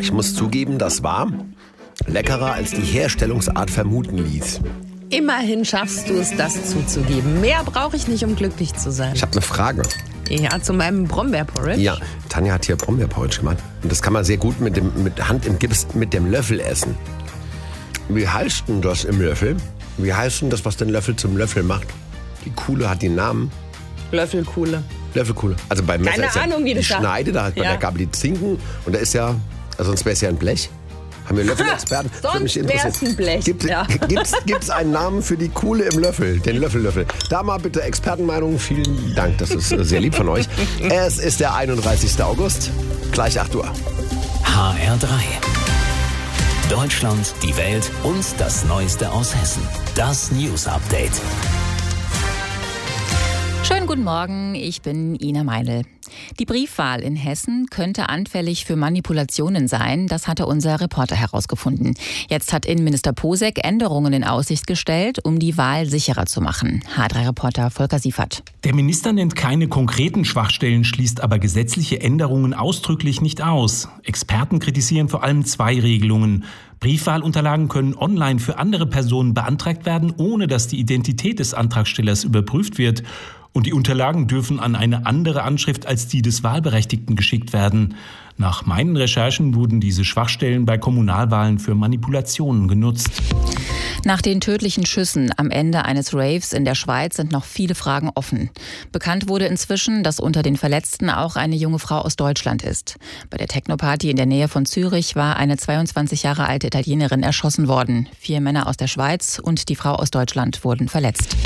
Ich muss zugeben, das war leckerer, als die Herstellungsart vermuten ließ. Immerhin schaffst du es, das zuzugeben. Mehr brauche ich nicht, um glücklich zu sein. Ich habe eine Frage. Ja, zu meinem Brombeerporridge. Ja, Tanja hat hier Brombeerporridge gemacht. Und das kann man sehr gut mit Hand im Gips mit dem Löffel essen. Wie heißt denn das im Löffel? Wie heißt denn das, was den Löffel zum Löffel macht? Die Kuhle hat den Namen. Löffelkuhle. Löffelkuhle. Also beim Messer Keine ist ja Ahnung, wie die das sagt. Schneide, da hat bei der Gabel die Zinken. Und da ist ja, also sonst wäre es ja ein Blech. Haben wir Löffelexperten? Sonst wäre es ein Blech. Gibt's einen Namen für die Kuhle im Löffel, den Löffel? Da mal bitte Expertenmeinung. Vielen Dank, das ist sehr lieb von euch. Es ist der 31. August, gleich 8 Uhr. HR3. Deutschland, die Welt und das Neueste aus Hessen. Das News Update. Schönen guten Morgen, ich bin Ina Meinl. Die Briefwahl in Hessen könnte anfällig für Manipulationen sein, das hatte unser Reporter herausgefunden. Jetzt hat Innenminister Posek Änderungen in Aussicht gestellt, um die Wahl sicherer zu machen. H3-Reporter Volker Siefert. Der Minister nennt keine konkreten Schwachstellen, schließt aber gesetzliche Änderungen ausdrücklich nicht aus. Experten kritisieren vor allem 2 Regelungen. Briefwahlunterlagen können online für andere Personen beantragt werden, ohne dass die Identität des Antragstellers überprüft wird. Und die Unterlagen dürfen an eine andere Anschrift als die des Wahlberechtigten geschickt werden. Nach meinen Recherchen wurden diese Schwachstellen bei Kommunalwahlen für Manipulationen genutzt. Nach den tödlichen Schüssen am Ende eines Raves in der Schweiz sind noch viele Fragen offen. Bekannt wurde inzwischen, dass unter den Verletzten auch eine junge Frau aus Deutschland ist. Bei der Techno-Party in der Nähe von Zürich war eine 22 Jahre alte Italienerin erschossen worden. 4 Männer aus der Schweiz und die Frau aus Deutschland wurden verletzt.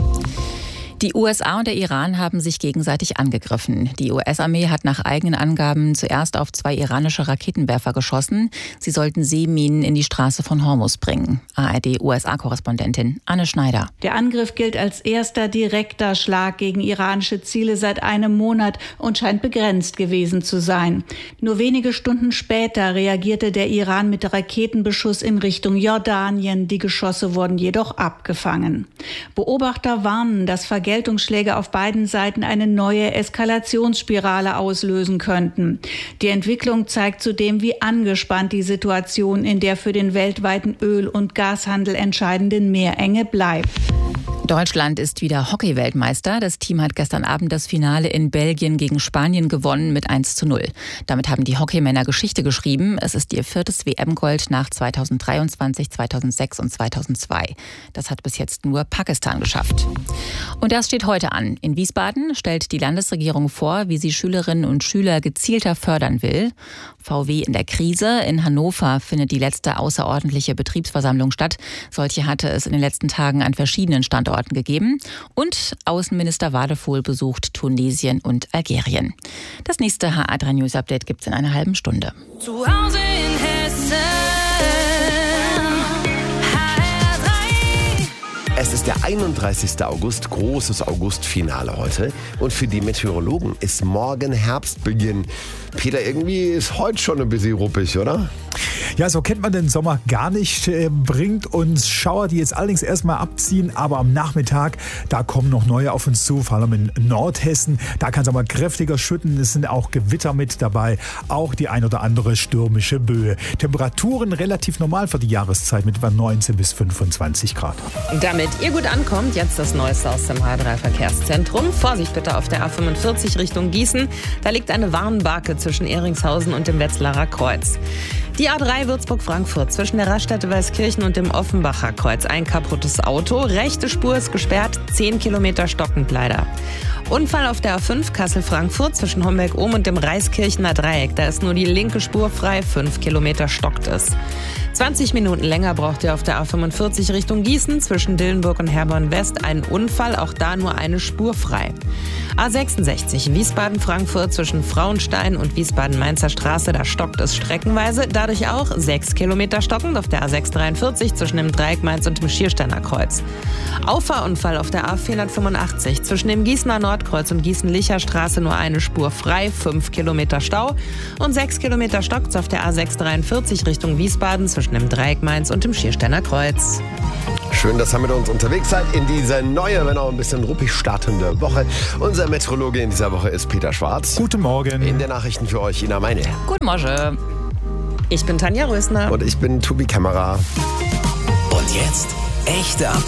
Die USA und der Iran haben sich gegenseitig angegriffen. Die US-Armee hat nach eigenen Angaben zuerst auf 2 iranische Raketenwerfer geschossen. Sie sollten Seeminen in die Straße von Hormuz bringen. ARD-USA-Korrespondentin Anne Schneider. Der Angriff gilt als erster direkter Schlag gegen iranische Ziele seit einem Monat und scheint begrenzt gewesen zu sein. Nur wenige Stunden später reagierte der Iran mit Raketenbeschuss in Richtung Jordanien. Die Geschosse wurden jedoch abgefangen. Beobachter warnen, dass Vergeltungsschläge auf beiden Seiten eine neue Eskalationsspirale auslösen könnten. Die Entwicklung zeigt zudem, wie angespannt die Situation in der für den weltweiten Öl- und Gashandel entscheidenden Meerenge bleibt. Deutschland ist wieder Hockey-Weltmeister. Das Team hat gestern Abend das Finale in Belgien gegen Spanien gewonnen mit 1:0. Damit haben die Hockeymänner Geschichte geschrieben. Es ist ihr 4. WM-Gold nach 2023, 2006 und 2002. Das hat bis jetzt nur Pakistan geschafft. Und das steht heute an. In Wiesbaden stellt die Landesregierung vor, wie sie Schülerinnen und Schüler gezielter fördern will. VW in der Krise. In Hannover findet die letzte außerordentliche Betriebsversammlung statt. Solche hatte es in den letzten Tagen an verschiedenen Standorten gegeben. Und Außenminister Wadefuhl besucht Tunesien und Algerien. Das nächste HR3 News Update gibt's in einer halben Stunde. Zu Hause in Hessen. Es ist der 31. August, großes Augustfinale heute. Und für die Meteorologen ist morgen Herbstbeginn. Peter, irgendwie ist heute schon ein bisschen ruppig, oder? Ja, so kennt man den Sommer gar nicht. Bringt uns Schauer, die jetzt allerdings erstmal abziehen. Aber am Nachmittag, da kommen noch neue auf uns zu, vor allem in Nordhessen. Da kann es aber kräftiger schütten. Es sind auch Gewitter mit dabei. Auch die ein oder andere stürmische Böe. Temperaturen relativ normal für die Jahreszeit mit etwa 19 bis 25 Grad. Damit ihr gut ankommt, jetzt das Neueste aus dem H3-Verkehrszentrum. Vorsicht bitte auf der A45 Richtung Gießen. Da liegt eine Warnbarke zwischen Ehringshausen und dem Wetzlarer Kreuz. Die A3 Würzburg-Frankfurt zwischen der Raststätte Weißkirchen und dem Offenbacher Kreuz. Ein kaputtes Auto. Rechte Spur ist gesperrt, 10 Kilometer stockend leider. Unfall auf der A5 Kassel-Frankfurt zwischen Homberg-Ohm und dem Reiskirchener Dreieck. Da ist nur die linke Spur frei, 5 Kilometer stockt es. 20 Minuten länger braucht ihr auf der A45 Richtung Gießen zwischen Dillenburg und Herborn-West. Ein Unfall, auch da nur eine Spur frei. A66 Wiesbaden-Frankfurt zwischen Frauenstein und Wiesbaden-Mainzer Straße, da stockt es streckenweise. Dadurch auch 6 Kilometer stockend auf der A643 zwischen dem Dreieck Mainz und dem Schiersteiner Kreuz. Auffahrunfall auf der A485 zwischen dem Gießener Nordkreuz und Gießen-Licher Straße nur eine Spur frei, 5 Kilometer Stau. Und 6 Kilometer stockt auf der A643 Richtung Wiesbaden zwischen dem Dreieck Mainz und dem Schiersteiner Kreuz. Schön, dass ihr mit uns unterwegs seid in diese neue, wenn auch ein bisschen ruppig startende Woche. Unser Meteorologe in dieser Woche ist Peter Schwarz. Guten Morgen. In den Nachrichten für euch Ina Meinl. Guten Morgen. Ich bin Tanja Rösner. Und ich bin Tobi Kämmerer. Und jetzt echte Updates.